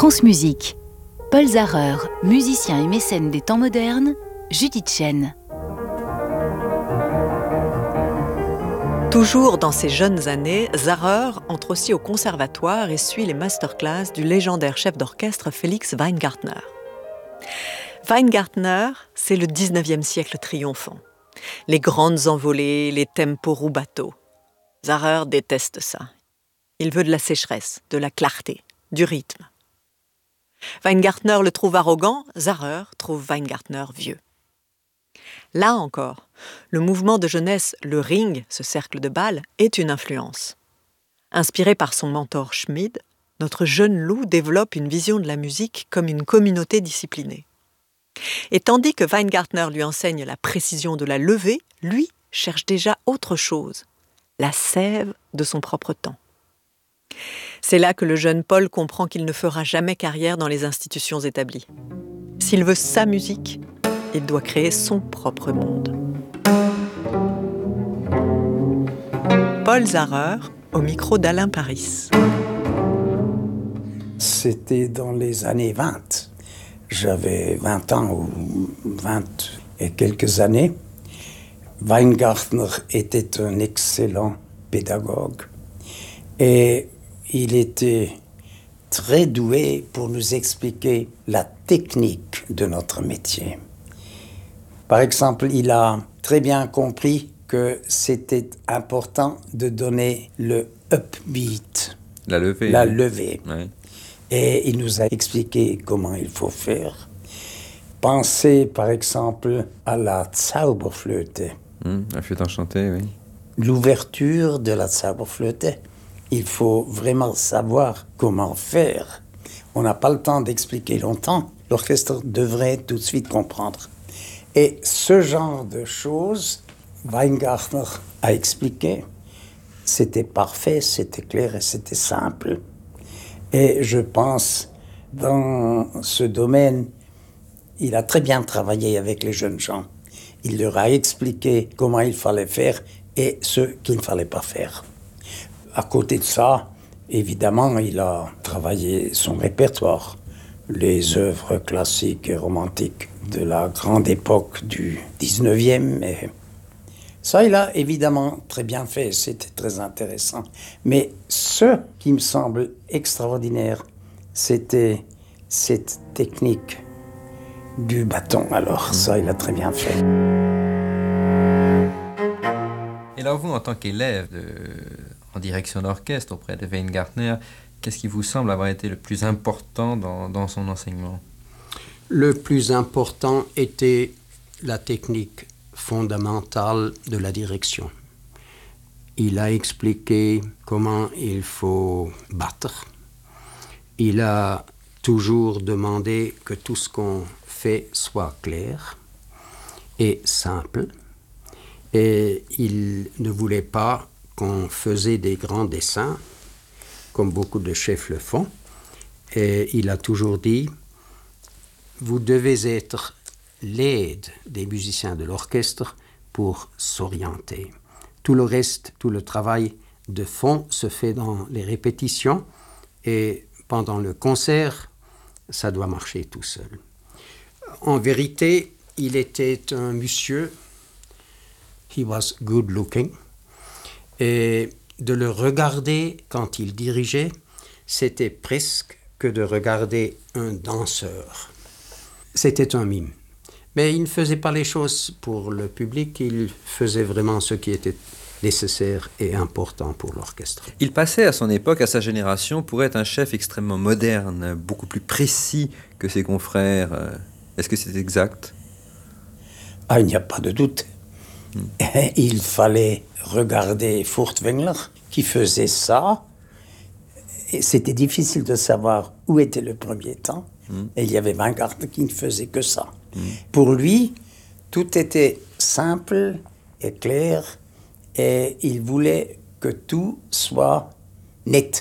France Musique. Paul Zarer, musicien et mécène des temps modernes, Judith Chen. Toujours dans ses jeunes années, Zarer entre aussi au conservatoire et suit les masterclass du légendaire chef d'orchestre Félix Weingartner. Weingartner, c'est le 19e siècle triomphant. Les grandes envolées, les tempos rubato. Zarer déteste ça. Il veut de la sécheresse, de la clarté, du rythme. Weingartner le trouve arrogant, Zarer trouve Weingartner vieux. Là encore, le mouvement de jeunesse, le Ring, ce cercle de bal, est une influence. Inspiré par son mentor Schmid, notre jeune loup développe une vision de la musique comme une communauté disciplinée. Et tandis que Weingartner lui enseigne la précision de la levée, lui cherche déjà autre chose, la sève de son propre temps. C'est là que le jeune Paul comprend qu'il ne fera jamais carrière dans les institutions établies. S'il veut sa musique, il doit créer son propre monde. Paul Zarer, au micro d'Alain Paris. C'était dans les années 20. J'avais 20 ans ou 20 et quelques années. Weingartner était un excellent pédagogue et il était très doué pour nous expliquer la technique de notre métier. Par exemple, il a très bien compris que c'était important de donner le upbeat, la levée. Ouais. Et il nous a expliqué comment il faut faire. Pensez par exemple à la Zauberflöte. La flûte enchantée, oui. L'ouverture de la Zauberflöte, il faut vraiment savoir comment faire. On n'a pas le temps d'expliquer longtemps. L'orchestre devrait tout de suite comprendre. Et ce genre de choses, Weingartner a expliqué. C'était parfait, c'était clair et c'était simple. Et je pense, dans ce domaine, il a très bien travaillé avec les jeunes gens. Il leur a expliqué comment il fallait faire et ce qu'il ne fallait pas faire. À côté de ça, évidemment, il a travaillé son répertoire. Les œuvres classiques et romantiques de la grande époque du 19e. Et ça, il a évidemment très bien fait, c'était très intéressant. Mais ce qui me semble extraordinaire, c'était cette technique du bâton. Alors ça, il a très bien fait. Et alors vous, en tant qu'élève en direction d'orchestre auprès de Weingartner, qu'est-ce qui vous semble avoir été le plus important dans son enseignement ? Le plus important était la technique fondamentale de la direction. Il a expliqué comment il faut battre. Il a toujours demandé que tout ce qu'on fait soit clair et simple. Et il ne voulait pas qu'on faisait des grands dessins, comme beaucoup de chefs le font. Et il a toujours dit, vous devez être l'aide des musiciens de l'orchestre pour s'orienter. Tout le reste, tout le travail de fond se fait dans les répétitions et pendant le concert, ça doit marcher tout seul. En vérité, il était un monsieur, he was good looking, et de le regarder quand il dirigeait, c'était presque que de regarder un danseur. C'était un mime. Mais il ne faisait pas les choses pour le public, il faisait vraiment ce qui était nécessaire et important pour l'orchestre. Il passait à son époque, à sa génération, pour être un chef extrêmement moderne, beaucoup plus précis que ses confrères. Est-ce que c'est exact ? Ah, il n'y a pas de doute. Il fallait regarder Furtwängler qui faisait ça. Et c'était difficile de savoir où était le premier temps. Et il y avait Weingartner qui ne faisait que ça. Pour lui, tout était simple et clair et il voulait que tout soit net.